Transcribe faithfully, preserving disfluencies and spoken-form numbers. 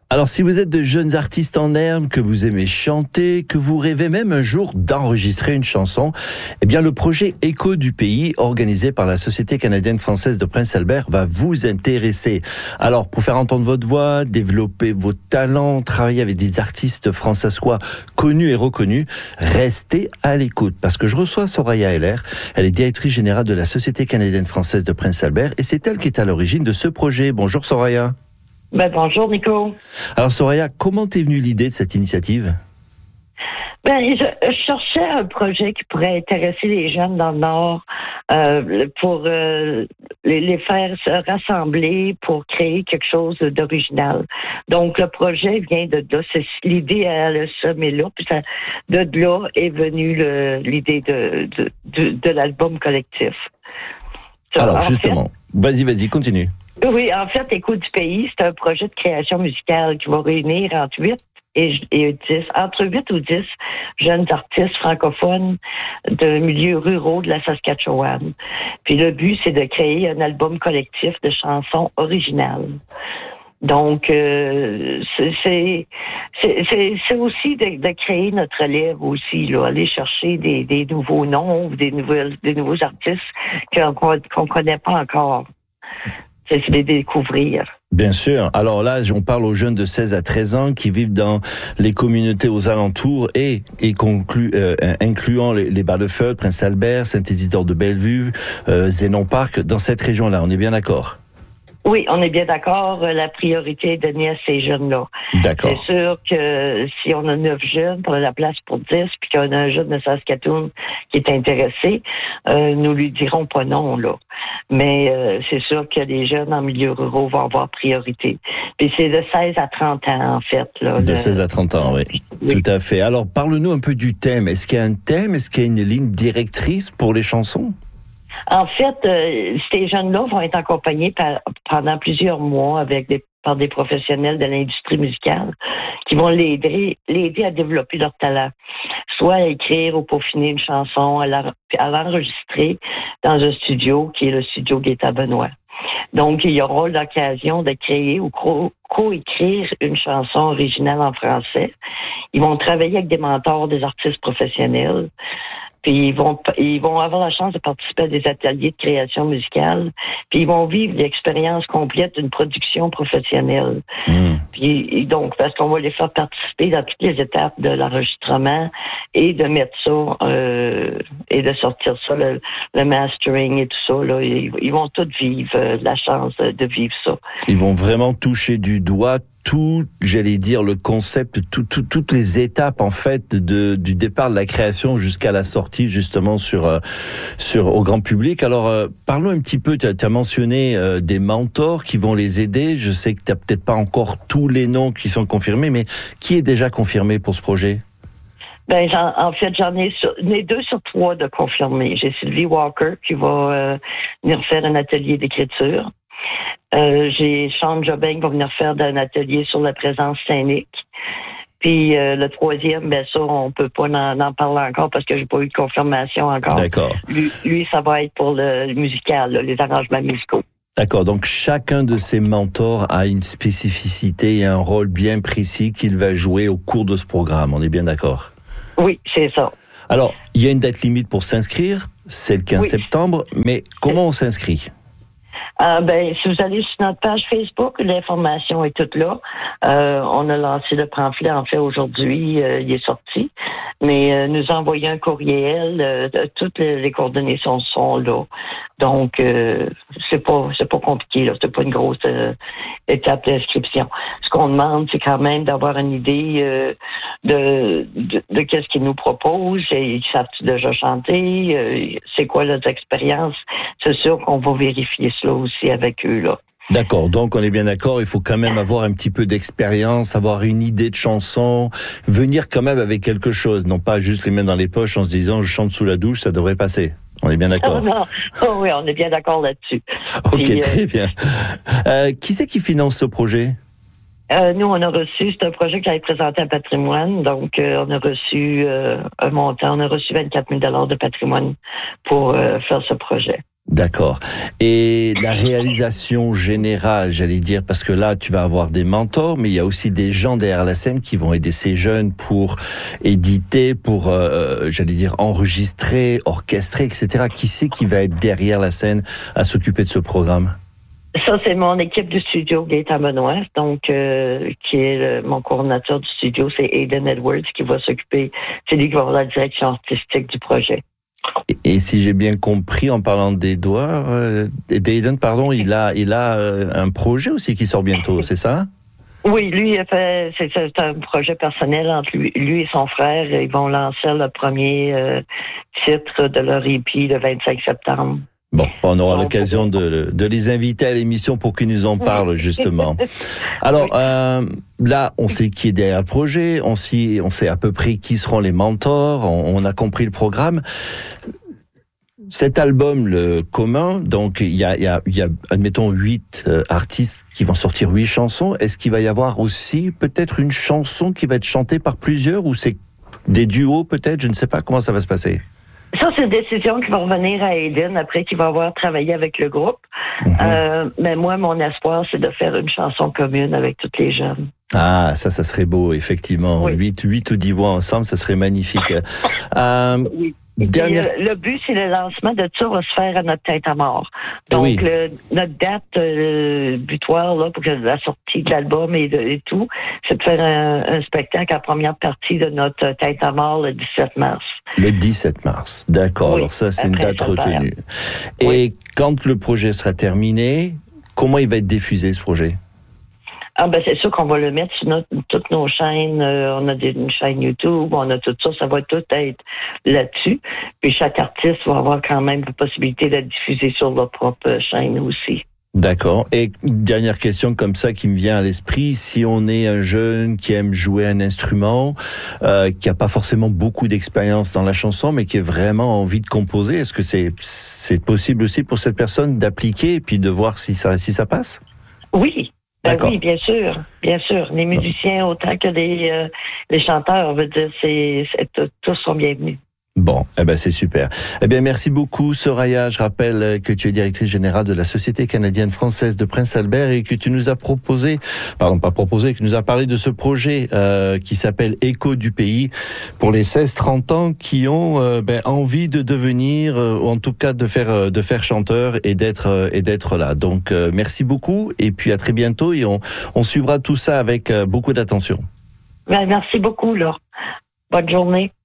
Alors, si vous êtes de jeunes artistes en herbe, que vous aimez chanter, que vous rêvez même un jour d'enregistrer une chanson, eh bien, le projet Écho du pays, organisé par la Société canadienne-française de Prince Albert, va vous intéresser. Alors, pour faire entendre votre voix, développer vos talents, travailler avec des artistes françaisois connus et reconnus, restez à l'écoute. Parce que je reçois Soraya Heller. Elle est directrice générale de la Société canadienne-française de Prince Albert et c'est elle qui est à l'origine de ce projet. Bonjour Soraya. Ben, bonjour, Nico. Alors, Soraya, comment t'es venue l'idée de cette initiative? Ben, je, je cherchais un projet qui pourrait intéresser les jeunes dans le Nord euh, pour euh, les, les faire se rassembler pour créer quelque chose d'original. Donc, le projet vient de là. C'est, l'idée, elle a semé là. Puis ça, de là est venue le, l'idée de, de, de, de l'album collectif. Ça, Alors, justement, fait, vas-y, vas-y, continue. Oui, en fait, Écho du pays, c'est un projet de création musicale qui va réunir entre huit et, et dix, entre huit ou dix jeunes artistes francophones de milieux ruraux de la Saskatchewan. Puis le but, c'est de créer un album collectif de chansons originales. Donc, euh, c'est, c'est, c'est, c'est aussi de, de créer notre relève aussi, là, aller chercher des, des nouveaux noms, des nouvelles, des nouveaux artistes qu'on, qu'on connaît pas encore. C'est de les découvrir. Bien sûr. Alors là, on parle aux jeunes de seize à treize ans qui vivent dans les communautés aux alentours et, et conclu, euh, incluant les, les Bas-de-Feuthe, Prince Albert, Saint-Isidore de Bellevue, euh, Zénon Park, dans cette région-là. On est bien d'accord? Oui, on est bien d'accord. La priorité est donnée à ces jeunes-là. D'accord. C'est sûr que si on a neuf jeunes, on a la place pour dix, puis qu'on a un jeune de Saskatoon qui est intéressé, euh, nous lui dirons pas non, là. Mais euh, c'est sûr que les jeunes en milieu rural vont avoir priorité. Puis c'est de seize à trente ans, en fait. Là, de le... seize à trente ans, oui. oui. Tout à fait. Alors, parle-nous un peu du thème. Est-ce qu'il y a un thème? Est-ce qu'il y a une ligne directrice pour les chansons? En fait, euh, ces jeunes-là vont être accompagnés par, pendant plusieurs mois avec des, par des professionnels de l'industrie musicale qui vont l'aider, l'aider à développer leur talent, soit à écrire ou peaufiner une chanson, à, la, à l'enregistrer dans un studio qui est le studio Guetta-Benoît. Donc, il y aura l'occasion de créer ou co- co-écrire une chanson originale en français. Ils vont travailler avec des mentors, des artistes professionnels. Puis ils vont ils vont avoir la chance de participer à des ateliers de création musicale. Puis ils vont vivre l'expérience complète d'une production professionnelle. Mmh. Puis donc, parce qu'on va les faire participer dans toutes les étapes de l'enregistrement et de mettre ça euh, et de sortir ça, le, le mastering et tout ça. Là, ils, ils vont tous vivre euh, la chance de, de vivre ça. Ils vont vraiment toucher du doigt tout, j'allais dire, le concept, tout, tout, toutes les étapes, en fait, de, du départ de la création jusqu'à la sortie, justement, sur, euh, sur, au grand public. Alors, euh, parlons un petit peu, tu as mentionné euh, des mentors qui vont les aider. Je sais que tu n'as peut-être pas encore tous les noms qui sont confirmés, mais qui est déjà confirmé pour ce projet? Ben, j'en, en fait, j'en ai, sur, j'en ai deux sur trois de confirmés. J'ai Sylvie Walker qui va euh, venir faire un atelier d'écriture. Euh, j'ai Sean Jobin qui va venir faire un atelier sur la présence scénique. Puis euh, le troisième, ben ça, on peut pas en, en parler encore parce que j'ai pas eu de confirmation encore. D'accord. Lui, lui ça va être pour le, le musical, là, les arrangements musicaux. D'accord, donc chacun de ces mentors a une spécificité et un rôle bien précis qu'il va jouer au cours de ce programme, on est bien d'accord? Oui, c'est ça. Alors, il y a une date limite pour s'inscrire, c'est le quinze oui. septembre, mais comment on s'inscrit? Euh, ben, si vous allez sur notre page Facebook, l'information est toute là. Euh, on a lancé le pamphlet, en fait, aujourd'hui, euh, il est sorti. Mais euh, nous envoyer un courriel, euh, toutes les, les coordonnées sont, sont là. Donc, euh, c'est pas c'est pas compliqué, là. C'est pas une grosse euh, étape d'inscription. Ce qu'on demande, c'est quand même d'avoir une idée euh, de, de, de qu'est-ce qu'ils nous proposent. Ils savent déjà chanter? Euh, c'est quoi leurs expériences? C'est sûr qu'on va vérifier cela aussi avec eux, là. D'accord, donc on est bien d'accord, il faut quand même avoir un petit peu d'expérience, avoir une idée de chanson, venir quand même avec quelque chose, non pas juste les mains dans les poches en se disant je chante sous la douche, ça devrait passer. On est bien d'accord. Oh non. Oh oui, on est bien d'accord là-dessus. Ok, Puis, très euh, bien. Euh, qui c'est qui finance ce projet? Euh, nous, on a reçu, c'est un projet qui a été présenté à Patrimoine, donc euh, on a reçu euh, un montant, on a reçu vingt-quatre mille dollars de patrimoine pour euh, faire ce projet. D'accord. Et la réalisation générale, j'allais dire, parce que là, tu vas avoir des mentors, mais il y a aussi des gens derrière la scène qui vont aider ces jeunes pour éditer, pour, euh, j'allais dire, enregistrer, orchestrer, et cetera. Qui c'est qui va être derrière la scène à s'occuper de ce programme? Ça, c'est mon équipe du studio, Gaëtan Benoît, donc euh, qui est le, mon coordonnateur du studio, c'est Aidan Edwards qui va s'occuper, c'est lui qui va avoir la direction artistique du projet. Et, et si j'ai bien compris, en parlant d'Edouard, euh, d'Aidan, pardon, il a, il a euh, un projet aussi qui sort bientôt, c'est ça? Oui, lui, il a fait, c'est, c'est un projet personnel entre lui, lui et son frère. Ils vont lancer le premier euh, titre de leur E P le vingt-cinq septembre. Bon, on aura l'occasion de, de les inviter à l'émission pour qu'ils nous en parlent, justement. Alors, euh, là, on sait qui est derrière le projet, on sait, on sait à peu près qui seront les mentors, on, on a compris le programme. Cet album, le commun, donc il y a, il y a, il y a admettons, huit euh, artistes qui vont sortir huit chansons. Est-ce qu'il va y avoir aussi peut-être une chanson qui va être chantée par plusieurs, ou c'est des duos peut-être? Je ne sais pas comment ça va se passer. Ça, c'est une décision qui va revenir à Aidan après qu'il va avoir travaillé avec le groupe. Mm-hmm. Euh, mais moi, mon espoir, c'est de faire une chanson commune avec toutes les jeunes. Ah, ça, ça serait beau, effectivement. Oui. Huit, huit ou dix voix ensemble, ça serait magnifique. euh, oui. Dernière... Le, le but, c'est le lancement de ça va se faire à notre tête à mort. Donc, oui. le, notre date euh, butoir là, pour que la sortie de l'album et, de, et tout, c'est de faire un, un spectacle en première partie de notre tête à mort le dix-sept mars. Le dix-sept mars, d'accord. Oui, alors ça, c'est une date retenue. Et oui. Quand le projet sera terminé, comment il va être diffusé, ce projet? Ah ben c'est sûr qu'on va le mettre sur notre, toutes nos chaînes. Euh, on a des, une chaîne YouTube, on a tout ça. Ça va tout être là-dessus. Puis chaque artiste va avoir quand même la possibilité de diffuser sur leur propre chaîne aussi. D'accord. Et dernière question comme ça qui me vient à l'esprit, si on est un jeune qui aime jouer un instrument, euh, qui n'a pas forcément beaucoup d'expérience dans la chanson, mais qui a vraiment envie de composer, est-ce que c'est, c'est possible aussi pour cette personne d'appliquer et puis de voir si ça, si ça passe? Oui. Ben oui, bien sûr, bien sûr. Les musiciens autant que les, euh, les chanteurs, on veut dire, c'est, c'est, tous sont bienvenus. Bon, eh ben c'est super. Eh bien, merci beaucoup, Soraya. Je rappelle que tu es directrice générale de la Société canadienne française de Prince Albert et que tu nous as proposé, pardon, pas proposé, que tu nous as parlé de ce projet euh, qui s'appelle Écho du pays pour les seize trente ans qui ont euh, ben, envie de devenir, euh, ou en tout cas de faire de faire chanteur et d'être euh, et d'être là. Donc, euh, merci beaucoup et puis à très bientôt et on on suivra tout ça avec euh, beaucoup d'attention. Ben, merci beaucoup, Laure. Bonne journée.